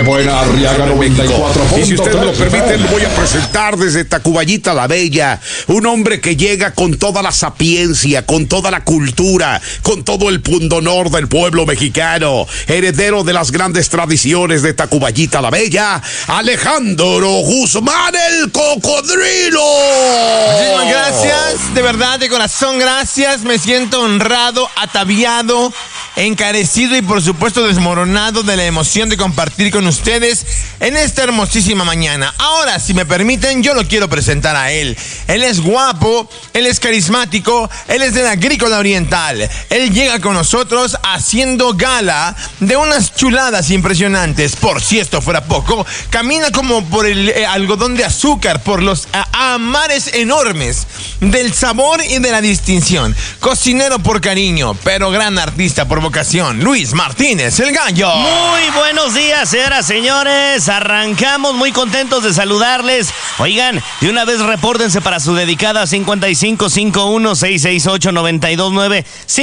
buena, Arriaga 94. Y si ustedes lo permiten, lo voy a presentar desde Tacuballita la Bella. Un hombre que llega con toda la sapiencia, con toda la cultura, con todo el pundonor del pueblo mexicano. Heredero de las grandes tradiciones de Tacuballita la Bella, Alejandro Guzmán, el Cocodrilo. Muchísimas gracias, de verdad, de corazón, gracias. Me siento honrado, ataviado, encarecido y por supuesto desmoronado de la emoción de compartir con ustedes en esta hermosísima mañana. Ahora, si me permiten, yo lo quiero presentar a él. Él es guapo, él es carismático, él es de la Agrícola Oriental. Él llega con nosotros haciendo gala de unas chuladas impresionantes. Por si esto fuera poco, camina como por el algodón de azúcar, por los mares enormes del sabor y de la distinción. Cocinero por cariño, pero gran artista por vocación, Luis Martínez, el Gallo. Muy buenos días, señoras, señores. Arrancamos muy contentos de saludarles. Oigan, de una vez repórtense para su dedicada 5551-668-929.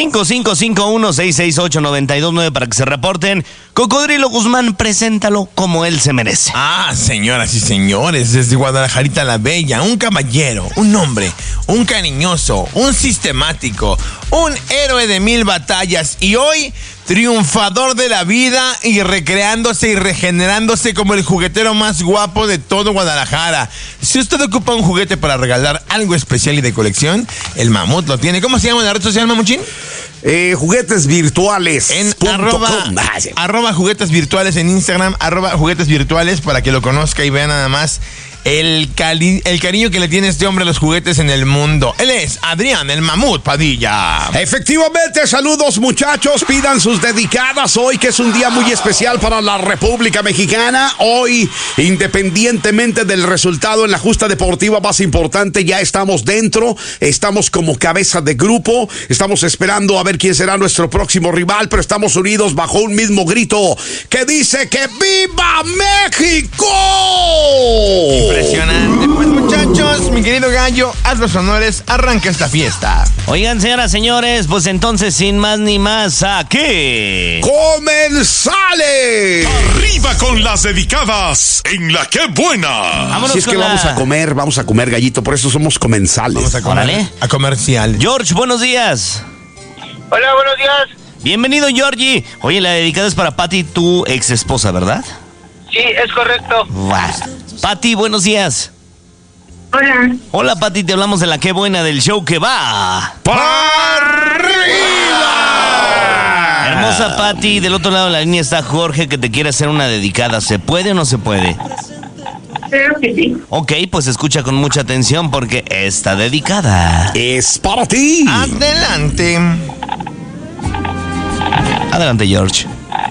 5551-668-929 para que se reporten. Cocodrilo Guzmán, preséntalo como él se merece. Señoras y señores, desde Guadalajarita la Bella, un caballero, un hombre, un cariñoso, un sistemático, un héroe de 1000 batallas y hoy triunfador de la vida y recreándose y regenerándose como el juguetero más guapo de todo Guadalajara. Si usted ocupa un juguete para regalar algo especial y de colección, el Mamut lo tiene. ¿Cómo se llama la red social, Mamuchín? Juguetes virtuales. En arroba juguetes virtuales en Instagram, @juguetes virtuales, para que lo conozca y vea nada más el cariño que le tiene este hombre a los juguetes en el mundo. Él es Adrián, el Mamut Padilla. Efectivamente, saludos muchachos, pidan sus dedicadas hoy, que es un día muy especial para la República Mexicana. Hoy, independientemente del resultado en la justa deportiva más importante, ya estamos dentro, estamos como cabeza de grupo, estamos esperando a ver quién será nuestro próximo rival, pero estamos unidos bajo un mismo grito que dice que ¡Viva México! Impresionante. Pues muchachos, mi querido Gallo, haz los honores, arranca esta fiesta. Oigan, señoras, señores, pues entonces sin más ni más, aquí ¡comenzale! Arriba con las dedicadas en La Qué Buena. Vámonos. Si es que vamos a comer, Gallito, por eso somos comensales. Vamos a comer. Órale. A comercial. George, buenos días. Hola, buenos días. Bienvenido, Georgie. Oye, la dedicada es para Pati, tu ex esposa, ¿verdad? Sí, es correcto. Pati, buenos días. Hola. Hola, Pati, te hablamos de La Qué Buena, del show que va ¡para arriba! Hermosa Pati, del otro lado de la línea está Jorge, que te quiere hacer una dedicada. ¿Se puede o no se puede? Creo que sí. Ok, pues escucha con mucha atención porque está dedicada. Es para ti. Adelante. Adelante, George.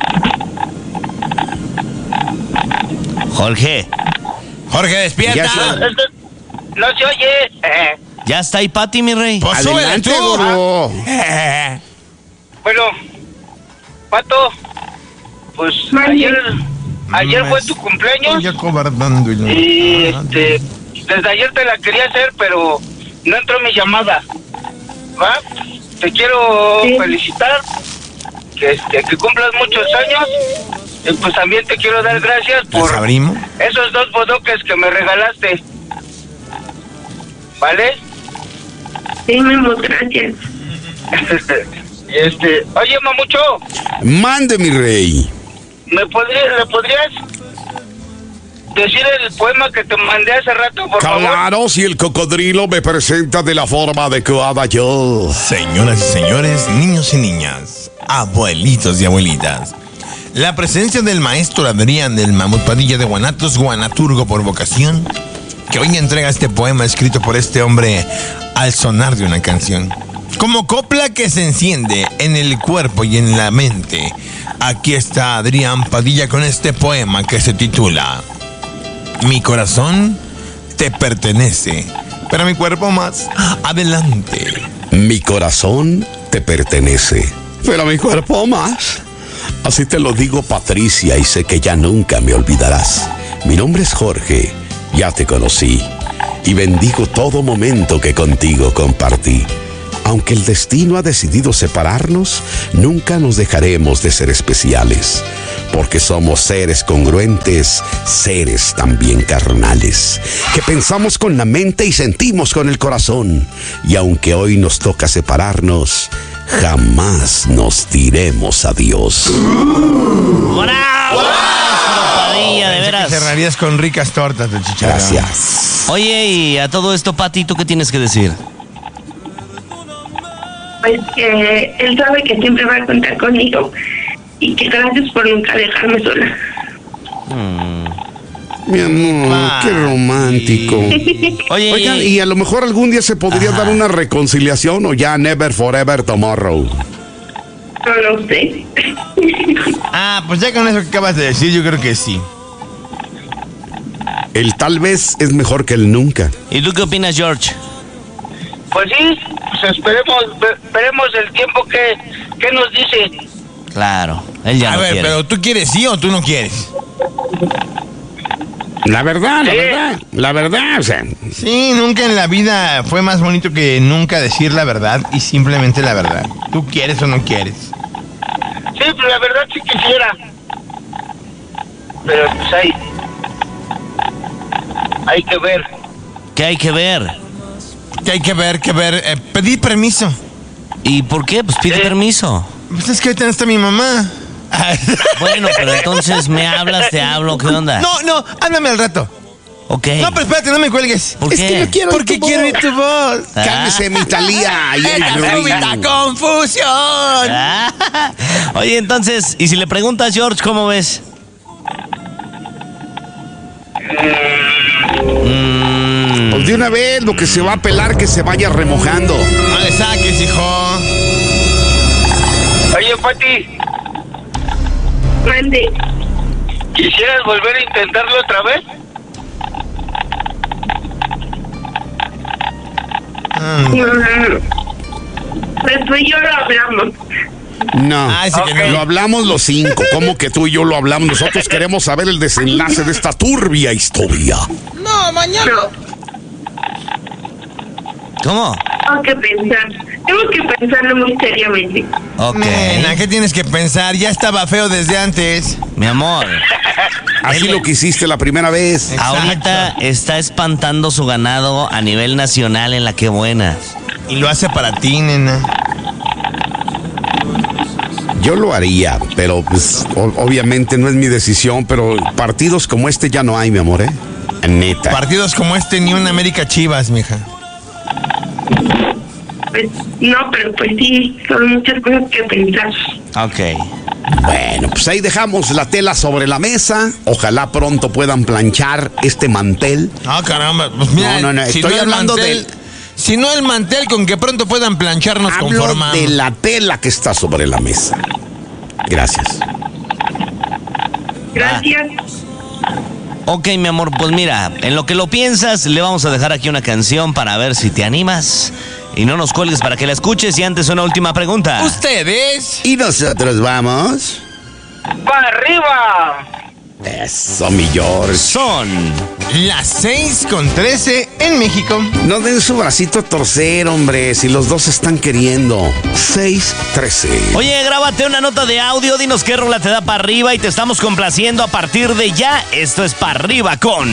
Jorge, despierta. No se oye. ¿ya está ahí Pati, mi rey? Pues súbele Adelante, tú. gordo. Bueno, Pato, pues ayer fue tu cumpleaños Ya cobardando. y desde ayer te la quería hacer, pero no entró mi llamada. ¿Va? Te quiero felicitar, que cumplas muchos años. Y pues también te quiero dar gracias por ¿Las abrimos? esos 2 bodoques que me regalaste. ¿Vale? Sí, Memo, gracias. Oye, Mamucho, Mande, mi rey. ¿le podrías decir el poema que te mandé hace rato, por favor? Claro, si el Cocodrilo me presenta de la forma adecuada, yo. Señoras y señores, niños y niñas, abuelitos y abuelitas, la presencia del maestro Adrián del Mamut Padilla de Guanatos, guanaturgo por vocación, que hoy entrega este poema escrito por este hombre al sonar de una canción. Como copla que se enciende en el cuerpo y en la mente, aquí está Adrián Padilla con este poema que se titula Mi corazón te pertenece, pero mi cuerpo más. Adelante. Mi corazón te pertenece, pero mi cuerpo más. Así te lo digo, Patricia, y sé que ya nunca me olvidarás. Mi nombre es Jorge, ya te conocí, y bendigo todo momento que contigo compartí. Aunque el destino ha decidido separarnos, nunca nos dejaremos de ser especiales, porque somos seres congruentes, seres también carnales, que pensamos con la mente y sentimos con el corazón. Y aunque hoy nos toca separarnos, jamás nos diremos adiós. ¡Bravo! Padilla, de veras. Cerrarías con ricas tortas de chicharrón. Gracias. Oye, y a todo esto, Pati, ¿tú qué tienes que decir? Pues que él sabe que siempre va a contar conmigo y que gracias por nunca dejarme sola. Mi amor, qué romántico. Oye, Oigan, y a lo mejor algún día se podría dar una reconciliación, o ya never forever tomorrow. No lo sé. Pues ya con eso que acabas de decir, yo creo que sí. El tal vez es mejor que el nunca. ¿y tú qué opinas, George? Pues sí, pues esperemos el tiempo que nos dice. Claro, él ya A no ver, quiere. pero ¿tú quieres sí o tú no quieres? La verdad, o sea, Sí, nunca en la vida fue más bonito que nunca decir la verdad y simplemente la verdad. ¿Tú quieres o no quieres? Sí, pues la verdad sí quisiera. Pero pues hay que ver. ¿Qué hay que ver? Que hay que ver, pedir permiso. ¿Y por qué? Pues pide permiso. Pues es que ahorita no está mi mamá. Bueno, pero entonces me hablas, te hablo, ¿qué onda? No, háblame al rato. Ok. No, pero espérate, no me cuelgues. ¿Por qué? no quiero Porque quiero oír tu voz. cálmese mi Talía y el Rubín. Confusión. Ah, Oye, entonces, ¿y si le preguntas, George, cómo ves? Pues de una vez, lo que se va a pelar, que se vaya remojando. No le saques, hijo. Oye, Pati, Mande. ¿quisieras volver a intentarlo otra vez? Pues tú y yo lo hablamos. No, Dice que no. lo hablamos los 5. ¿Cómo que tú y yo lo hablamos? Nosotros queremos saber el desenlace de esta turbia historia. No, mañana. No, ¿Cómo? tengo que pensar. Tengo que pensarlo muy seriamente. Ok. Nena, ¿qué tienes que pensar? Ya estaba feo desde antes. Mi amor, Así lo que hiciste la primera vez. Exacto. ahorita está espantando su ganado a nivel nacional en la que buena. Y lo hace para ti, nena. Yo lo haría, pero pues obviamente no es mi decisión, pero partidos como este ya no hay, mi amor, ¿eh? Neta. Partidos como este, ni un América Chivas, mija. Pues no, pero pues sí, son muchas cosas que pensar. Ok. Bueno, pues ahí dejamos la tela sobre la mesa. Ojalá pronto puedan planchar este mantel. Ah, caramba. Pues mira, No, estoy el hablando mantel, del- Si no el mantel, con que pronto puedan planchar, nos Hablo conformamos. de la tela que está sobre la mesa. Gracias. Gracias. Ok, mi amor, pues mira, en lo que lo piensas, le vamos a dejar aquí una canción para ver si te animas. Y no nos cuelgues para que la escuches. Y antes una última pregunta. ¿Ustedes? Y nosotros vamos. ¡Para arriba! Eso, mi George. Son Las 6:13 en México. No den su bracito a torcer, hombre, si los dos están queriendo. 6:13. Oye, grábate una nota de audio, dinos qué rola te da para arriba y te estamos complaciendo a partir de ya. Esto es para arriba con